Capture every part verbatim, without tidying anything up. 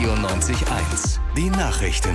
Radio neunzig eins, die Nachrichten.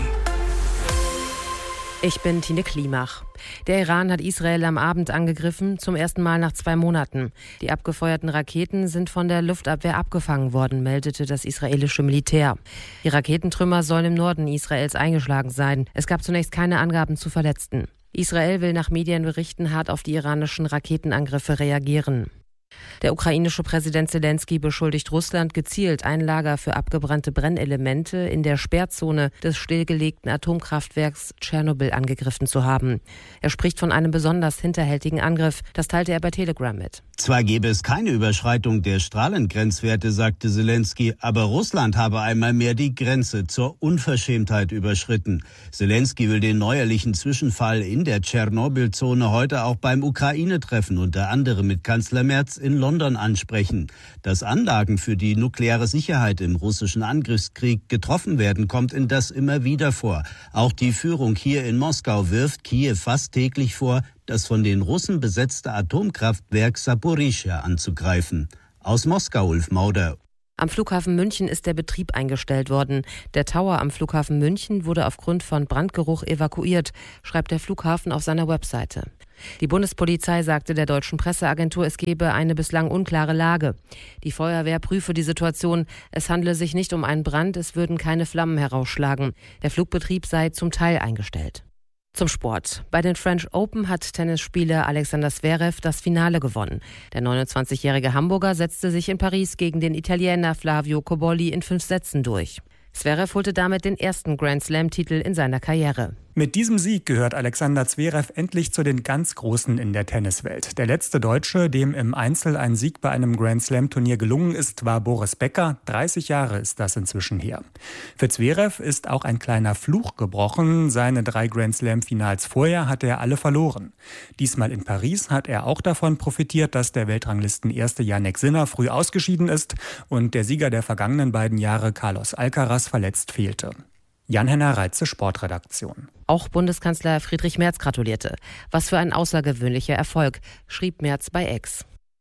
Ich bin Tine Klimach. Der Iran hat Israel am Abend angegriffen, zum ersten Mal nach zwei Monaten. Die abgefeuerten Raketen sind von der Luftabwehr abgefangen worden, meldete das israelische Militär. Die Raketentrümmer sollen im Norden Israels eingeschlagen sein. Es gab zunächst keine Angaben zu Verletzten. Israel will nach Medienberichten hart auf die iranischen Raketenangriffe reagieren. Der ukrainische Präsident Selenskyj beschuldigt Russland, gezielt ein Lager für abgebrannte Brennelemente in der Sperrzone des stillgelegten Atomkraftwerks Tschernobyl angegriffen zu haben. Er spricht von einem besonders hinterhältigen Angriff. Das teilte er bei Telegram mit. Zwar gebe es keine Überschreitung der Strahlengrenzwerte, sagte Selenskyj, aber Russland habe einmal mehr die Grenze zur Unverschämtheit überschritten. Selenskyj will den neuerlichen Zwischenfall in der Tschernobyl-Zone heute auch beim Ukraine-Treffen unter anderem mit Kanzler Merz in London ansprechen. Dass Anlagen für die nukleare Sicherheit im russischen Angriffskrieg getroffen werden, kommt indes immer wieder vor. Auch die Führung hier in Moskau wirft Kiew fast täglich vor, das von den Russen besetzte Atomkraftwerk Saporischschja anzugreifen. Aus Moskau, Ulf Mauder. Am Flughafen München ist der Betrieb eingestellt worden. Der Tower am Flughafen München wurde aufgrund von Brandgeruch evakuiert, schreibt der Flughafen auf seiner Webseite. Die Bundespolizei sagte der deutschen Presseagentur, es gebe eine bislang unklare Lage. Die Feuerwehr prüfe die Situation. Es handle sich nicht um einen Brand, es würden keine Flammen herausschlagen. Der Flugbetrieb sei zum Teil eingestellt. Zum Sport. Bei den French Open hat Tennisspieler Alexander Zverev das Finale gewonnen. Der neunundzwanzigjährige Hamburger setzte sich in Paris gegen den Italiener Flavio Cobolli in fünf Sätzen durch. Zverev holte damit den ersten Grand-Slam-Titel in seiner Karriere. Mit diesem Sieg gehört Alexander Zverev endlich zu den ganz Großen in der Tenniswelt. Der letzte Deutsche, dem im Einzel ein Sieg bei einem Grand-Slam-Turnier gelungen ist, war Boris Becker. dreißig Jahre ist das inzwischen her. Für Zverev ist auch ein kleiner Fluch gebrochen. Seine drei Grand-Slam-Finals vorher hatte er alle verloren. Diesmal in Paris hat er auch davon profitiert, dass der Weltranglisten-Erste Jannik Sinner früh ausgeschieden ist und der Sieger der vergangenen beiden Jahre Carlos Alcaraz verletzt fehlte. Jan-Henner Reitze, Sportredaktion. Auch Bundeskanzler Friedrich Merz gratulierte. Was für ein außergewöhnlicher Erfolg, schrieb Merz bei X.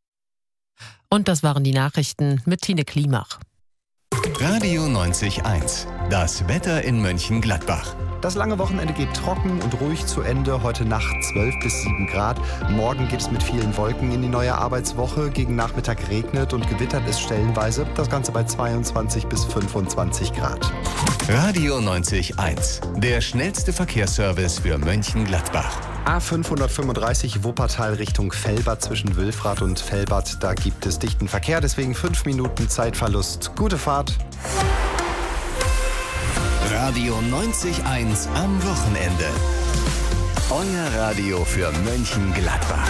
Und das waren die Nachrichten mit Tine Klimach. Radio neunzig eins, das Wetter in Mönchengladbach. Das lange Wochenende geht trocken und ruhig zu Ende. Heute Nacht zwölf bis sieben Grad. Morgen geht es mit vielen Wolken in die neue Arbeitswoche. Gegen Nachmittag regnet und gewittert es stellenweise. Das Ganze bei zweiundzwanzig bis fünfundzwanzig Grad. Radio neunzig eins, der schnellste Verkehrsservice für Mönchengladbach. A fünfhundertfünfunddreißig Wuppertal Richtung Velbert zwischen Wülfrath und Velbert. Da gibt es dichten Verkehr, deswegen fünf Minuten Zeitverlust. Gute Fahrt. Radio neunzig eins am Wochenende. Euer Radio für Mönchengladbach.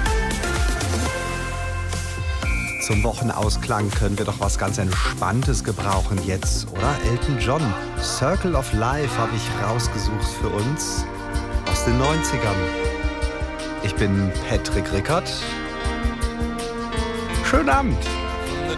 Zum Wochenausklang können wir doch was ganz Entspanntes gebrauchen jetzt, oder? Elton John, Circle of Life habe ich rausgesucht für uns aus den neunzigern. Ich bin Patrick Rickert. Schönen Abend.